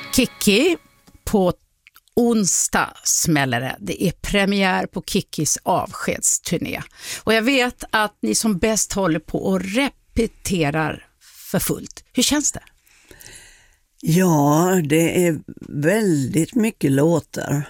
Kikki, på onsdag smäller det. Det är premiär på Kikkis avskedsturné. Och jag vet att ni som bäst håller på och repeterar för fullt. Hur känns det? Ja, det är väldigt mycket låtar.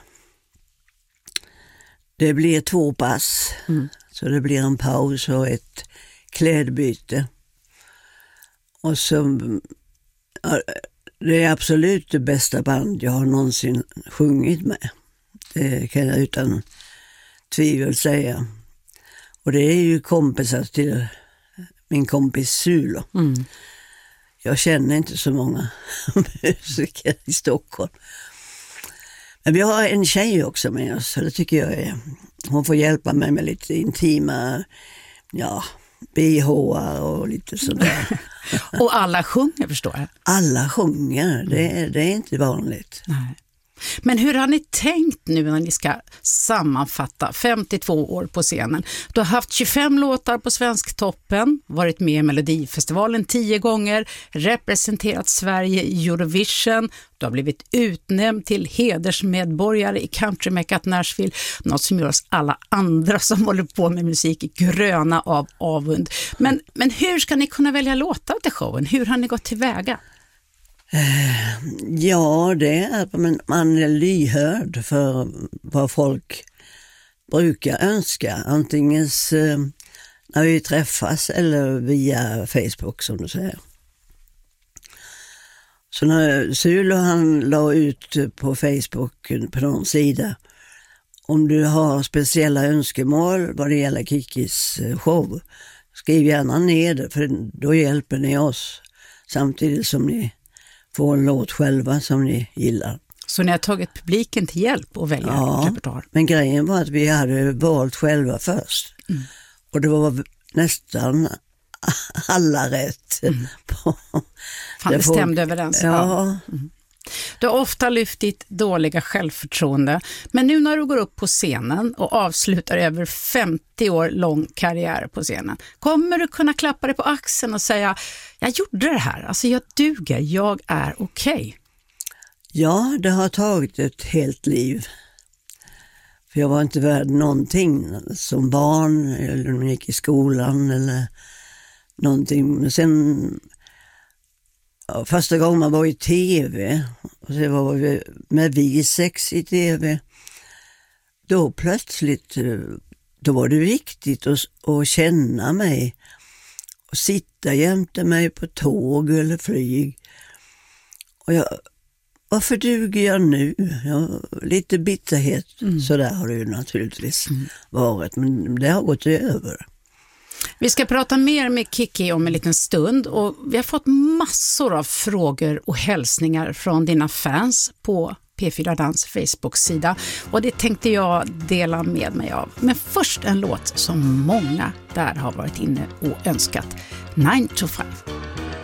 Det blir 2 pass. Så det blir en paus och ett klädbyte. Och så... Det är absolut det bästa band jag har någonsin sjungit med. Det kan jag utan tvivel säga. Och det är ju kompisar till min kompis Sulo. Jag känner inte så många musiker i Stockholm. Men vi har en tjej också med oss. Så det tycker jag är... Hon får hjälpa mig med lite intima... BH:ar och lite sådär. Och alla sjunger, förstår jag. Alla sjunger, det är inte vanligt. Nej. Men hur har ni tänkt nu när ni ska sammanfatta 52 år på scenen? Du har haft 25 låtar på Svensktoppen, varit med i Melodifestivalen 10 gånger, representerat Sverige i Eurovision, du har blivit utnämnd till hedersmedborgare i countrymeckat Nashville, något som gör oss alla andra som håller på med musik gröna av avund. Men hur ska ni kunna välja låtar till showen? Hur har ni gått tillväga? Ja, det är att man är lyhörd för vad folk brukar önska. Antingen när vi träffas eller via Facebook, som du säger. Så när Sulo han la ut på Facebook på någon sida, om du har speciella önskemål vad det gäller Kikkis show, skriv gärna ner det, för då hjälper ni oss samtidigt som ni få en låt själva som ni gillar. Så ni har tagit publiken till hjälp och välja repertoar? Men grejen var att vi hade valt själva först. Och det var nästan alla rätt. Det stämde överens. Ja. Du har ofta lyft ditt dåliga självförtroende, men nu när du går upp på scenen och avslutar över 50 år lång karriär på scenen, kommer du kunna klappa dig på axeln och säga, jag gjorde det här, alltså jag duger, jag är okej. Ja, det har tagit ett helt liv. För jag var inte värd någonting som barn, eller när jag gick i skolan eller någonting. Men sen... Första gången man var i tv, och så var vi med V6 i tv, då plötsligt, då var det viktigt att känna mig och sitta jämte mig på tåg eller flyg. Och varför duger jag nu? Lite bitterhet, så där har det ju naturligtvis varit, men det har gått över. Vi ska prata mer med Kikki om en liten stund, och vi har fått massor av frågor och hälsningar från dina fans på P4 Dans Facebook-sida, och det tänkte jag dela med mig av. Men först en låt som många där har varit inne och önskat, 9 to 5.